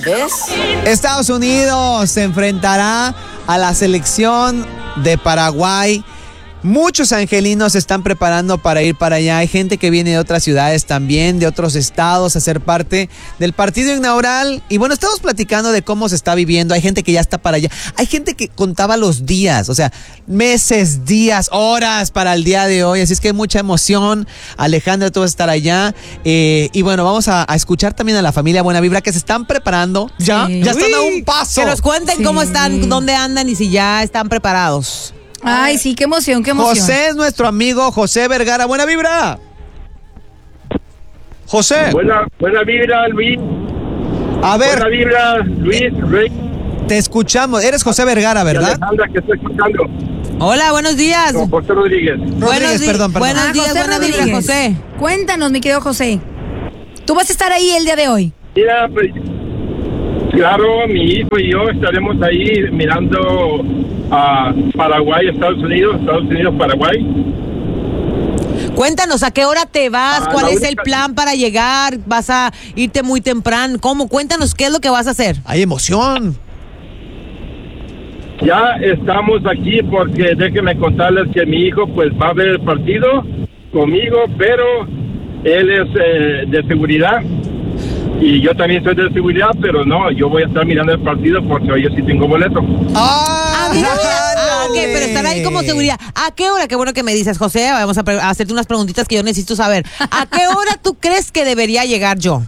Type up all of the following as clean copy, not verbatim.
¿Ves? Estados Unidos se enfrentará a la selección de Paraguay. Muchos angelinos se están preparando para ir para allá. Hay gente que viene de otras ciudades también, de otros estados, a ser parte del partido inaugural. Y bueno, estamos platicando de cómo se está viviendo. Hay gente que ya está para allá. Hay gente que contaba los días, o sea, meses, días, horas para el día de hoy. Así es que hay mucha emoción. Alejandra, tú vas a estar allá. Y bueno, vamos a escuchar también a la familia Buena Vibra que se están preparando. Ya están a un paso. Que nos cuenten cómo están, dónde andan y si ya están preparados. Ay, sí, qué emoción, qué emoción. José es nuestro amigo José Vergara. Buena vibra. José. Buena vibra, Luis. A ver. Buena vibra, Luis, Rey. Te escuchamos. Eres José Vergara, ¿verdad? Alejandra, que estoy escuchando. Hola, buenos días. No, José Rodríguez. Perdón. Buenos días, José buena vibra, Rodríguez. José. Cuéntanos, mi querido José. ¿Tú vas a estar ahí el día de hoy? Mira, pues, claro, mi hijo y yo estaremos ahí mirando a Paraguay, Estados Unidos, Paraguay. Cuéntanos, ¿a qué hora te vas? ¿Cuál la es el única- plan para llegar? ¿Vas a irte muy temprano? ¿Cómo? Cuéntanos, ¿qué es lo que vas a hacer? Hay emoción. Ya estamos aquí porque déjenme contarles que mi hijo pues va a ver el partido conmigo, pero él es de seguridad y yo también soy de seguridad, pero no, yo voy a estar mirando el partido porque yo sí tengo boleto. Mira. Ok, ándale. pero estar ahí como seguridad. ¿A qué hora? Qué bueno que me dices, José. Vamos a hacerte unas preguntitas que yo necesito saber. ¿A qué hora tú crees que debería llegar yo?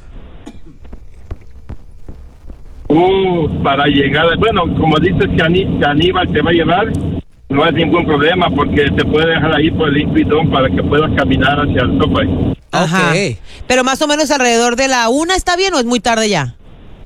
Para llegar, bueno, como dices que Aníbal te va a llevar, no hay ningún problema porque te puede dejar ahí por el Intuitón para que puedas caminar hacia el tope. Ajá. Ok. Pero más o menos alrededor de la 1, ¿está bien o es muy tarde ya?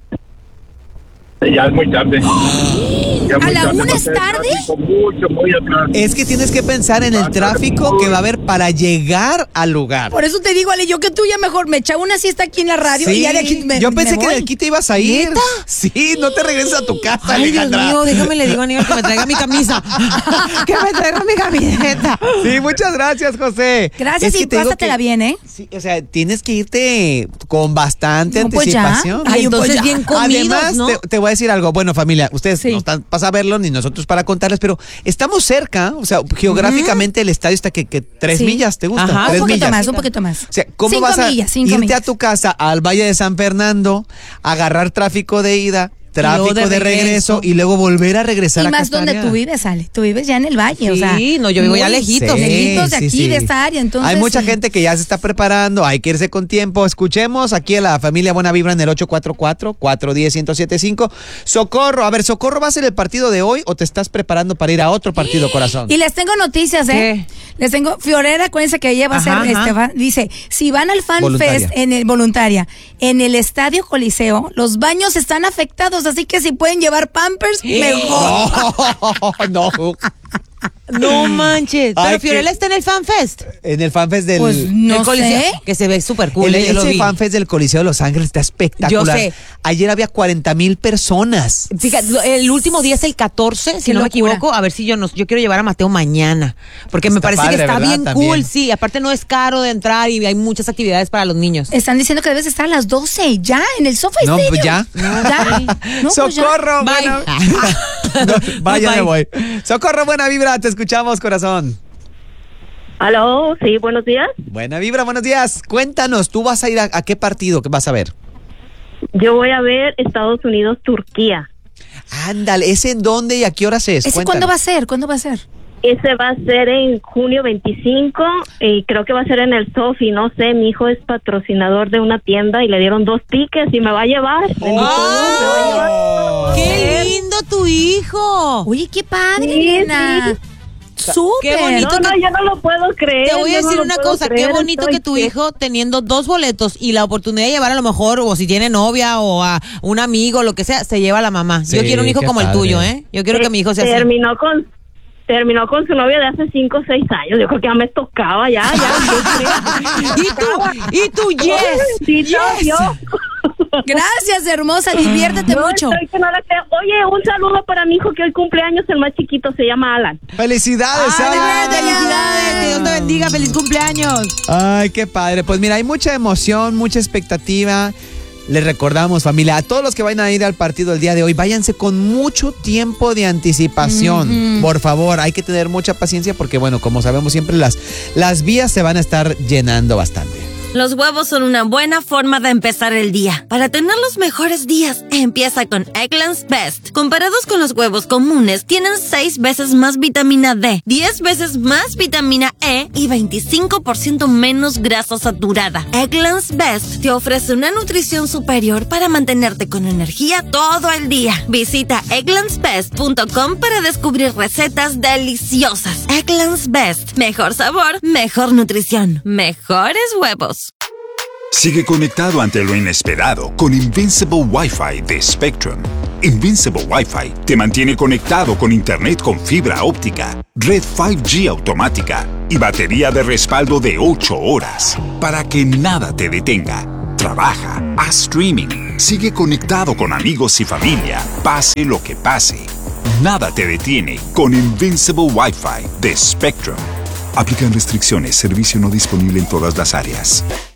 Ya es muy tarde. Ya ¿A muy la tarde, 1 es porque el tarde? tráfico muy atrás. Es que tienes que pensar en el tráfico que va a haber para llegar al lugar. Por eso te digo, Ale, yo que tú ya mejor me echaba una siesta aquí en la radio y ya de aquí Yo pensé que voy. de aquí te ibas a ir. ¿Neta? Sí, no te regresas a tu casa, Ay, Dios Alejandra. mío, déjame le digo a Aníbal que me traiga mi camisa. Que me traiga mi camiseta. Sí, muchas gracias, José. Gracias Es que y te digo pásatela que- bien, ¿eh? Sí, o sea, tienes que irte con bastante No, pues ya. anticipación. Ay, Entonces pues ya. bien comidos, Además, ¿no? te voy a decir algo. Bueno, familia, ustedes Sí. no están para verlo ni nosotros para contarles, pero estamos cerca. O sea, geográficamente el estadio está que 3 Sí. millas, ¿te gusta? Ajá, 3 Un poquito millas. más, un poquito más. O sea, ¿cómo 5 vas a millas, 5 irte millas. a tu casa al Valle de San Fernando, agarrar tráfico de ida, tráfico luego de de regreso regreso y luego volver a regresar Y a más donde Castaña? tú vives, Ale. Tú vives ya en el valle, o sea. Sí, no, yo vivo ya muy lejitos. lejitos de aquí, de esta área, entonces. Hay mucha sí. gente que ya se está preparando, hay que irse con tiempo. Escuchemos aquí a la familia Buena Vibra en el 844-410-1075. Socorro, a ver, Socorro, ¿va a ser el partido de hoy o te estás preparando para ir a otro partido, corazón? Y les tengo noticias, ¿eh? Les tengo, Fiorella, acuérdense que ella va a Ajá, ser, ajá. dice, si van al Fan Voluntaria. Fest voluntaria, en el Estadio Coliseo, los baños están afectados, así que si pueden llevar Pampers, mejor. No, No manches. Ay, Pero Fiorella qué- está en el FanFest. en el fanfest del... Pues no Del Coliseo, sé. que se ve súper cool. yo lo ese vi. fanfest del Coliseo de Los Ángeles está espectacular. Yo sé. Ayer había 40,000 personas. Fíjate, el último día es el 14, si Qué no me locura. equivoco. A ver si yo quiero llevar a Mateo mañana. Porque me Está parece padre, que está ¿verdad? bien También. cool, sí. Aparte no es caro de entrar y hay muchas actividades para los niños. Están diciendo que debes estar a las 12 ya en el SoFi No, Stadium. pues ya. Ya. No, pues ya. Socorro, Bye. buena... No, vaya, Bye. me voy. Socorro, buena vibra, te escuchamos, corazón. Aló, sí, buenos días. Buena vibra, buenos días. Cuéntanos, ¿tú vas a ir a qué partido? ¿Qué vas a ver? Yo voy a ver Estados Unidos, Turquía. Ándale, ¿ese en dónde y a qué hora es? ¿Ese cuándo va a ser? ¿Cuándo va a ser? Ese va a ser en junio 25 y creo que va a ser en el Sofi, no sé, mi hijo es patrocinador de una tienda y le dieron 2 tickets y me va a llevar. Bendito Dios, me va a llevar. Oh. ¡Qué lindo tu hijo! Oye, qué padre, Sí, nena. Súper. Qué bonito. No, yo no lo puedo creer. Te voy a yo no decir lo una puedo cosa, qué creer, bonito estoy que tu hijo teniendo 2 boletos y la oportunidad de llevar a lo mejor, o si tiene novia o a un amigo, lo que sea, se lleva a la mamá. Sí, Yo quiero un hijo qué como el padre. tuyo, ¿eh? Yo quiero que mi hijo sea así. Terminó con su novia de hace 5 o 6 años. Yo creo que ya me tocaba, ya. Y tú, yes, Sí, yes. yo. Gracias, hermosa. Diviértete No, mucho. estoy que no la creo. Oye, un saludo para mi hijo que hoy cumpleaños, el más chiquito, se llama Alan. ¡Felicidades, ¡Ay, Alan! felicidades! Que Dios te bendiga, feliz cumpleaños. Ay, qué padre. Pues mira, hay mucha emoción, mucha expectativa. les recordamos, familia, a todos los que vayan a ir al partido el día de hoy, váyanse con mucho tiempo de anticipación. Por favor, hay que tener mucha paciencia porque, bueno, como sabemos siempre, las vías se van a estar llenando bastante. Los huevos son una buena forma de empezar el día. Para tener los mejores días, empieza con Eggland's Best. Comparados con los huevos comunes, tienen 6 veces más vitamina D, 10 veces más vitamina E y 25% menos grasa saturada. Eggland's Best te ofrece una nutrición superior para mantenerte con energía todo el día. Visita egglandsbest.com para descubrir recetas deliciosas. Eggland's Best. Mejor sabor, mejor nutrición, mejores huevos. Sigue conectado ante lo inesperado con Invincible Wi-Fi de Spectrum. Invincible Wi-Fi te mantiene conectado con internet con fibra óptica, red 5G automática y batería de respaldo de 8 horas para que nada te detenga. Trabaja, haz streaming, sigue conectado con amigos y familia, pase lo que pase. Nada te detiene con Invincible Wi-Fi de Spectrum. Aplican restricciones, servicio no disponible en todas las áreas.